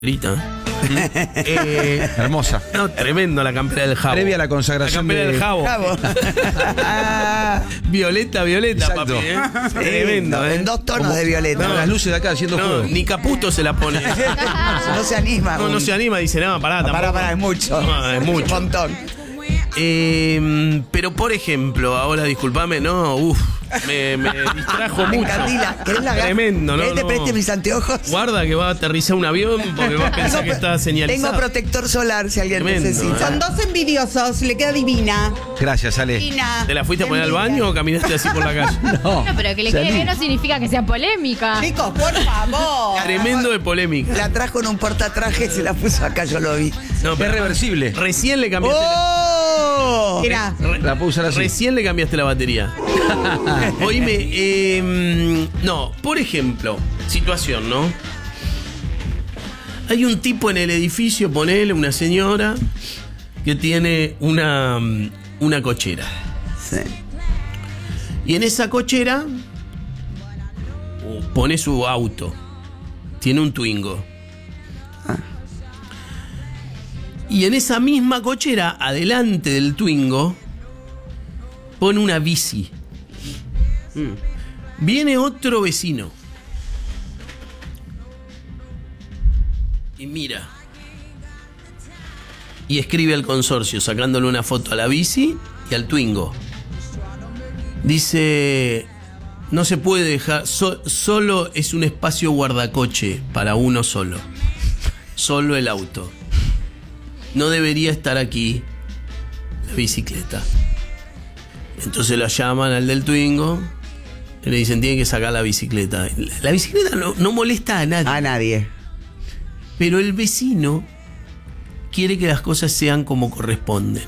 Hermosa. No, tremendo la campera del Jabo. Previa a la consagración la campera del Jabo. Violeta, exacto. papi. Tremendo, En dos tonos de violeta. Las luces de acá haciendo juego. Ni Caputo se la pone. No se anima. No se anima, dice, no, pará, tampoco. Pará, es mucho. No, es mucho. Un montón. Pero por ejemplo, ahora disculpame, me distrajo mucho. Encandila. ¿Querés la Tremendo, ¿no? ¿Querés te preste mis anteojos? Guarda que va a aterrizar un avión porque va a pensar que está señalizado. Tengo protector solar si alguien Tremendo, necesita. Son dos envidiosos, le queda divina. Gracias, Ale. Divina. ¿Te la fuiste a poner al baño o caminaste así por la calle? No, pero que le quede bien no significa que sea polémica. Chicos, por favor. Tremendo de polémica. La trajo en un portatraje y se la puso acá, yo lo vi. No, Es pero reversible. recién le cambiaste ¡Oh! Mira, La puedo usar así. Recién le cambiaste la batería. Oíme, no, por ejemplo, situación, ¿no? Hay un tipo en el edificio, ponele, una señora, que tiene una cochera. Sí. Y en esa cochera pone su auto. Tiene un Twingo. Y en esa misma cochera, adelante del Twingo, pone una bici. Viene otro vecino. Y mira. Y escribe al consorcio, sacándole una foto a la bici y al Twingo. Dice: no se puede dejar, solo es un espacio guardacoche para uno solo. Solo el auto. No debería estar aquí la bicicleta. Entonces la llaman al del Twingo y le dicen: tienen que sacar la bicicleta. La bicicleta no molesta a nadie. A nadie. Pero el vecino quiere que las cosas sean como corresponden.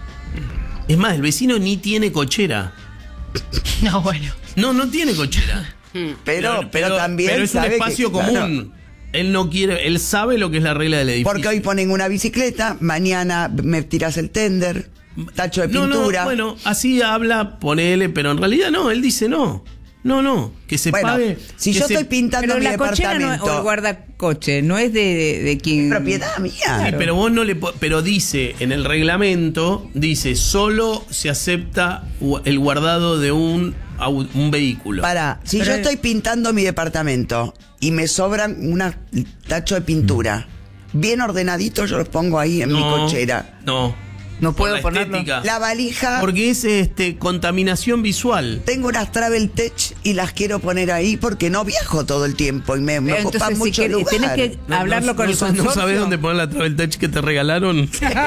Es más, el vecino ni tiene cochera. No, bueno. No tiene cochera. Pero también Pero es un sabe espacio que, común. claro, Él no quiere, él sabe lo que es la regla del edificio. porque hoy ponen una bicicleta, mañana me tiras el tender, tacho de pintura. No, bueno, así habla, ponele, pero en realidad no, él dice no, que se Bueno, pague. si que yo se- estoy pintando pero mi la cochera no es, departamento, o el guardacoche, no es de quien. propiedad mía. Sí, pero vos no le pero dice, en el reglamento, dice, solo se acepta el guardado de un vehículo. Si Pero yo estoy pintando mi departamento y me sobran un tacho de pintura, bien ordenadito yo los pongo ahí en mi cochera. No por puedo la ponerlo. estética. La valija, Porque es contaminación visual. tengo unas Travel Tech y las quiero poner ahí porque no viajo todo el tiempo y me Pero ocupa entonces, mucho si lugar. tenés que hablarlo con el consorcio. ¿No sabés dónde poner la Travel Touch que te regalaron?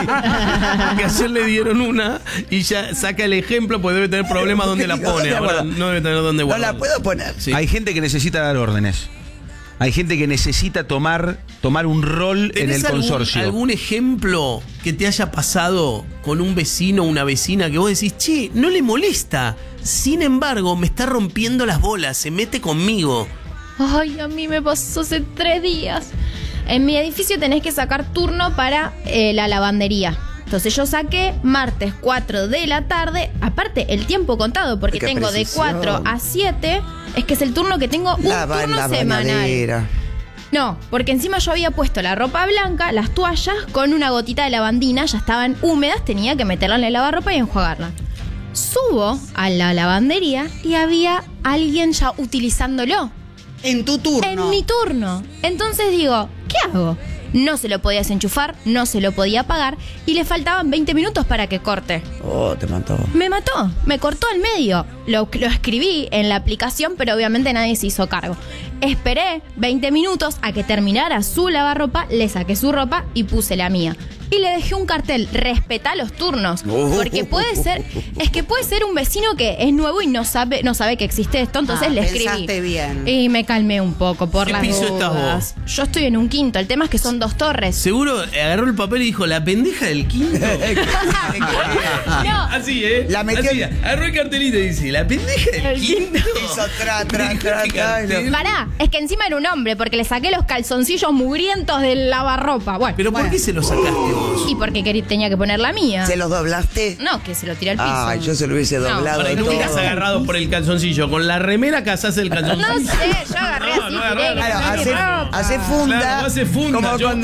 Que ayer le dieron una y ya saca el ejemplo, pues debe tener problemas donde la Digo, pone. ¿dónde Ahora guardo? no debe tener dónde No guardar. la puedo poner. Sí. Hay gente que necesita dar órdenes. Hay gente que necesita tomar un rol en ¿Tenés el consorcio. algún ejemplo que te haya pasado con un vecino o una vecina que vos decís, che, no le molesta? Sin embargo, me está rompiendo las bolas, se mete conmigo. Ay, a mí me pasó hace 3 días. En mi edificio tenés que sacar turno para la lavandería. Entonces yo saqué martes 4 de la tarde, aparte el tiempo contado, porque Qué tengo precisión. de 4 a 7, es que es el turno que tengo, un Lava en turno la semanal. bañadera. No, porque encima yo había puesto la ropa blanca, las toallas, con una gotita de lavandina, ya estaban húmedas, tenía que meterla en el lavarropa y enjuagarla. Subo a la lavandería y había alguien ya utilizándolo. En tu turno. En mi turno. Entonces digo, ¿qué hago? No se lo podía desenchufar, no se lo podía apagar y le faltaban 20 minutos para que corte. Oh, te mató. Me mató, me cortó al medio. Lo escribí en la aplicación, pero obviamente nadie se hizo cargo. Esperé 20 minutos a que terminara su lavarropa, le saqué su ropa y puse la mía. Y le dejé un cartel, respetá los turnos. Porque puede ser un vecino que es nuevo y no sabe que existe esto, entonces le escribí. Pensaste bien. Y me calmé un poco por ¿Qué las piso estás dudas. Yo estoy en un quinto, el tema es que son 2 torres. Seguro agarró el papel y dijo, la pendeja del quinto. No. Así, La metió Así, en- agarró el cartelito y dice, la pendeja del El quinto. Hizo tra, Dijo, tra, "¿Qué tra, cartel?". Pará, es que encima era un hombre, porque le saqué los calzoncillos mugrientos del lavarropa. Bueno, Pero ¿por qué se lo sacaste vos? Y porque tenía que poner la mía. ¿Se los doblaste? No, que se lo tiré al piso. Ay, yo se lo hubiese doblado Para que no todo. hubieras agarrado por el calzoncillo. Con la remera cazás el calzoncillo. No sé, yo agarré así, agarré. tiré, Claro, tiré mi ropa. hace funda. Claro, hace funda. Como Yo- cuando